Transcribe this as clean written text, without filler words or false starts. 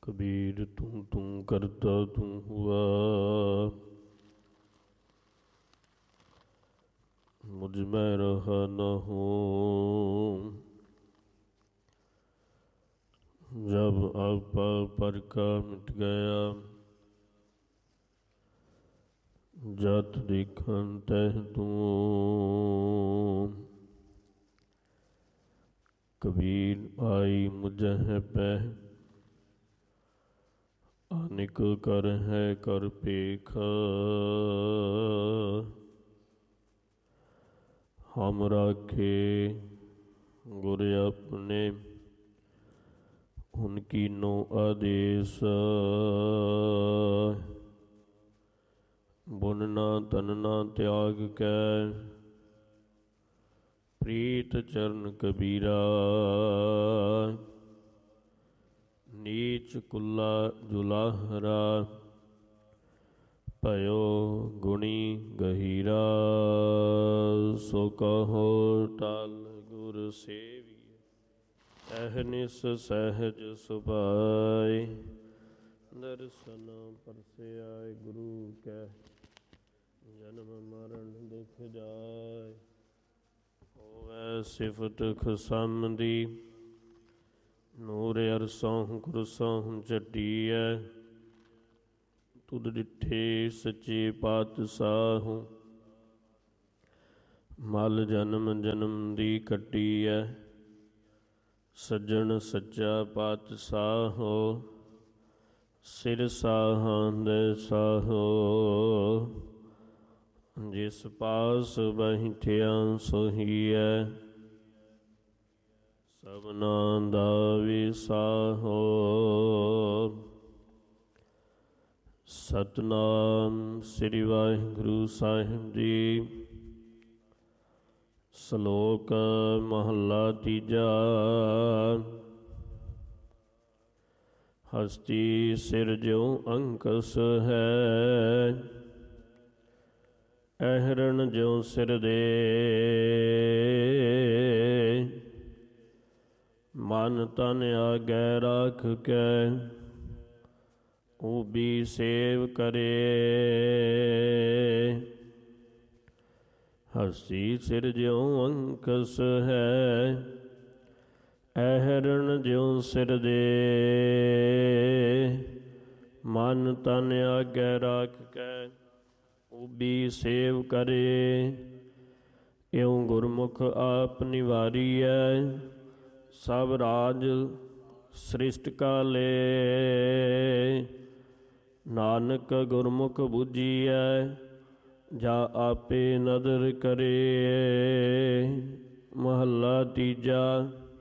कबीर तू तू करता तू हुआ, मुझ में रहा न हो। जब आपा पर का मिट गया, जत देखन तह तू। कबीर आई मुझह पह, अनिक कर है कर पेख। हम राखे गुर अपने, उनकी नो आदेश। बुनना तनना त्याग कै, प्रीत चरण कबीरा। नीच कुल्ला जुलाहरा, भयो गुणी गहीरा। सो कहो टाल गुर सेविय, अहनिस सहज सुभाए। दर्शन परसे आए गुरु कै, जन्म मरण दुख जाए। होवै सिफत खसम दी, नूर अरसों कुरसों चटिया। तुद डिठे सच्चे पातशाह, मल जन्म जन्म दी कटी है। सज्जन सच्चा पातशाहो, सिर साहंद साहो। जिस पास बैठिया सोही है, सबना दा विसाहो। सतनाम श्री वाहिगुरु साहिब जी। श्लोक महला तीजा। हस्ती सिर ज्यों अंकस है, अहरण ज्यों सिर दे। मन तन आगै राख कै, ऊबी सेव करे। हस्ती सिर ज्यों अंकस है, अहरण ज्यों सिर दे। मन तन आगै राख कै, ऊबी सेव करे। इउं गुरमुख आप निवारी है, सब राज सृष्ट काले। नानक गुरमुख बुझिए, जा आपे नदर करे। महला तीजा।